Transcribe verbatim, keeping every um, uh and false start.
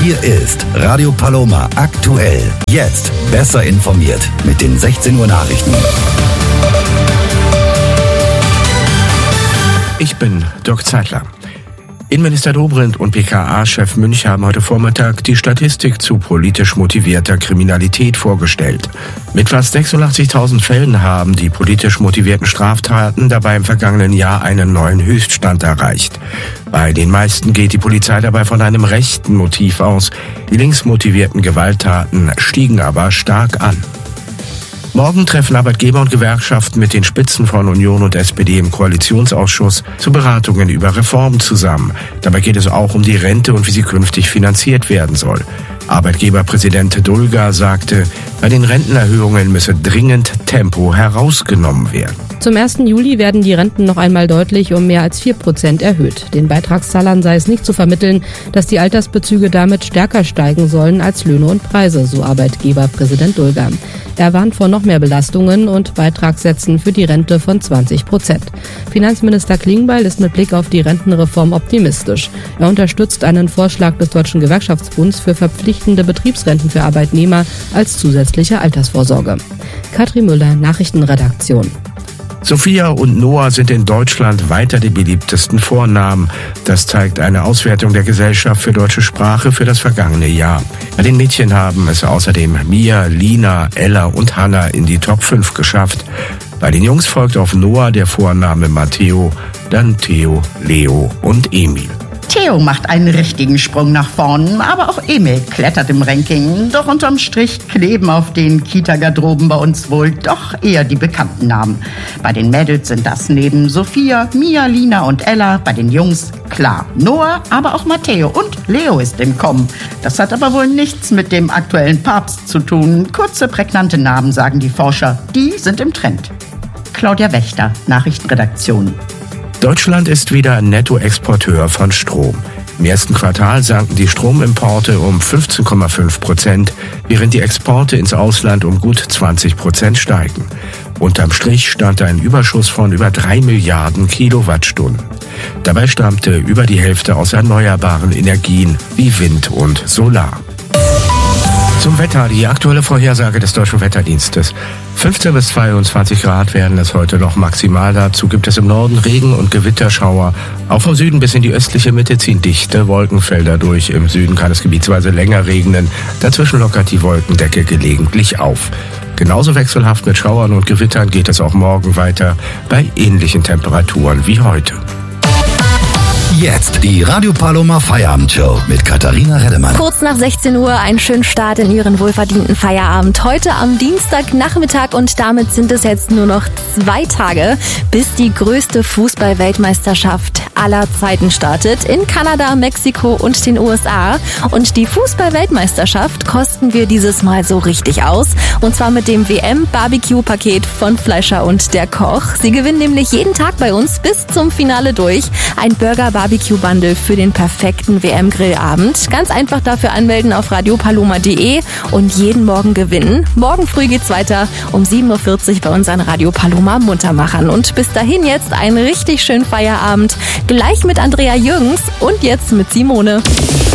Hier ist Radio Paloma aktuell. Jetzt besser informiert mit den sechzehn Uhr Nachrichten. Ich bin Dirk Zeitler. Innenminister Dobrindt und B K A-Chef Münch haben heute Vormittag die Statistik zu politisch motivierter Kriminalität vorgestellt. Mit fast sechsundachtzigtausend Fällen haben die politisch motivierten Straftaten dabei im vergangenen Jahr einen neuen Höchststand erreicht. Bei den meisten geht die Polizei dabei von einem rechten Motiv aus. Die linksmotivierten Gewalttaten stiegen aber stark an. Morgen treffen Arbeitgeber und Gewerkschaften mit den Spitzen von Union und S P D im Koalitionsausschuss zu Beratungen über Reformen zusammen. Dabei geht es auch um die Rente und wie sie künftig finanziert werden soll. Arbeitgeberpräsident Dulger sagte, bei den Rentenerhöhungen müsse dringend Tempo herausgenommen werden. Zum ersten Juli werden die Renten noch einmal deutlich um mehr als vier Prozent erhöht. Den Beitragszahlern sei es nicht zu vermitteln, dass die Altersbezüge damit stärker steigen sollen als Löhne und Preise, so Arbeitgeberpräsident Dulger. Er warnt vor noch mehr Belastungen und Beitragssätzen für die Rente von zwanzig Prozent. Finanzminister Klingbeil ist mit Blick auf die Rentenreform optimistisch. Er unterstützt einen Vorschlag des Deutschen Gewerkschaftsbunds für verpflichtende Betriebsrenten für Arbeitnehmer als zusätzliche Altersvorsorge. Katrin Müller, Nachrichtenredaktion. Sophia und Noah sind in Deutschland weiter die beliebtesten Vornamen. Das zeigt eine Auswertung der Gesellschaft für deutsche Sprache für das vergangene Jahr. Bei den Mädchen haben es außerdem Mia, Lina, Ella und Hannah in die Top fünf geschafft. Bei den Jungs folgt auf Noah der Vorname Matteo, dann Theo, Leo und Emil. Theo macht einen richtigen Sprung nach vorn, aber auch Emil klettert im Ranking. Doch unterm Strich kleben auf den Kita-Garderoben bei uns wohl doch eher die bekannten Namen. Bei den Mädels sind das neben Sophia, Mia, Lina und Ella, bei den Jungs klar Noah, aber auch Matteo und Leo ist im Kommen. Das hat aber wohl nichts mit dem aktuellen Papst zu tun. Kurze, prägnante Namen, sagen die Forscher, die sind im Trend. Claudia Wächter, Nachrichtenredaktion. Deutschland ist wieder Nettoexporteur von Strom. Im ersten Quartal sanken die Stromimporte um fünfzehn Komma fünf Prozent, während die Exporte ins Ausland um gut zwanzig Prozent steigen. Unterm Strich stand ein Überschuss von über drei Milliarden Kilowattstunden. Dabei stammte über die Hälfte aus erneuerbaren Energien wie Wind und Solar. Zum Wetter, die aktuelle Vorhersage des Deutschen Wetterdienstes. fünfzehn bis zweiundzwanzig Grad werden es heute noch maximal. Dazu gibt es im Norden Regen- und Gewitterschauer. Auch vom Süden bis in die östliche Mitte ziehen dichte Wolkenfelder durch. Im Süden kann es gebietsweise länger regnen. Dazwischen lockert die Wolkendecke gelegentlich auf. Genauso wechselhaft mit Schauern und Gewittern geht es auch morgen weiter bei ähnlichen Temperaturen wie heute. Jetzt die Radio Paloma Feierabendshow mit Katharina Reddemann. Kurz nach sechzehn Uhr einen schönen Start in Ihren wohlverdienten Feierabend. Heute am Dienstagnachmittag und damit sind es jetzt nur noch zwei Tage, bis die größte Fußball-Weltmeisterschaft aller Zeiten startet. In Kanada, Mexiko und den U S A. Und die Fußball-Weltmeisterschaft kosten wir dieses Mal so richtig aus. Und zwar mit dem W M-Barbecue-Paket von Fleischer und der Koch. Sie gewinnen nämlich jeden Tag bei uns bis zum Finale durch ein Burger-Barbecue-Bundle für den perfekten W M-Grillabend. Ganz einfach dafür anmelden auf radiopaloma punkt de und jeden Morgen gewinnen. Morgen früh geht's weiter um sieben Uhr vierzig bei unseren Radio Paloma Muntermachern. Und bis dahin jetzt einen richtig schönen Feierabend. Gleich mit Andrea Jürgens und jetzt mit Simone.